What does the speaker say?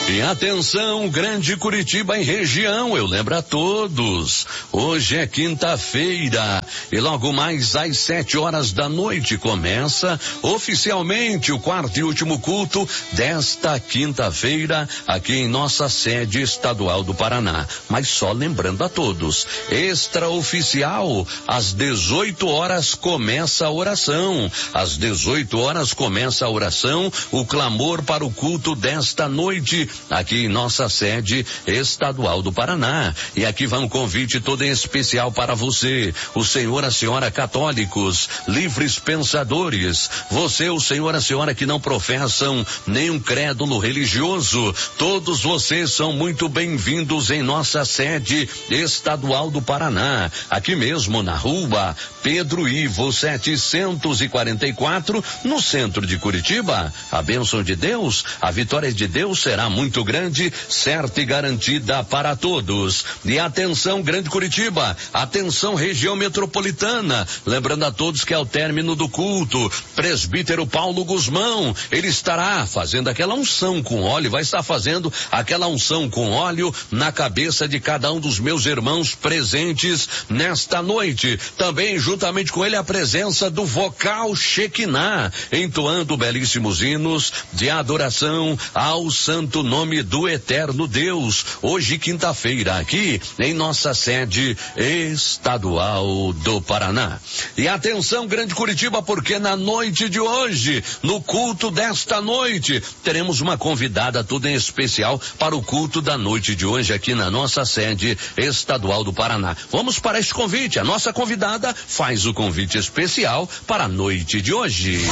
E atenção, Grande Curitiba em região, eu lembro a todos, hoje é quinta-feira e logo mais às 7 horas da noite começa oficialmente o quarto e último culto desta quinta-feira aqui em nossa sede estadual do Paraná. Mas só lembrando a todos, extraoficial, às 18 horas começa a oração, às 18 horas começa a oração, o clamor para o culto desta noite aqui em nossa sede estadual do Paraná. E aqui vai um convite todo em especial para você, o senhor, a senhora católicos, livres pensadores, você, o senhor, a senhora que não professam nenhum crédulo religioso, todos vocês são muito bem-vindos em nossa sede estadual do Paraná, aqui mesmo na rua Pedro Ivo 744, no centro de Curitiba. A bênção de Deus, a vitória de Deus será muito grande, certa e garantida para todos. E atenção, Grande Curitiba, atenção, região metropolitana, lembrando a todos que ao término do culto, presbítero Paulo Guzmão, ele estará fazendo aquela unção com óleo, vai estar fazendo aquela unção com óleo na cabeça de cada um dos meus irmãos presentes nesta noite. Também juntamente com ele a presença do vocal Shekinah, entoando belíssimos hinos de adoração ao santo nome do eterno Deus, hoje quinta-feira aqui em nossa sede estadual do Paraná. E atenção, Grande Curitiba, porque na noite de hoje, no culto desta noite, teremos uma convidada toda em especial para o culto da noite de hoje aqui na nossa sede estadual do Paraná. Vamos para este convite, a nossa convidada faz o convite especial para a noite de hoje.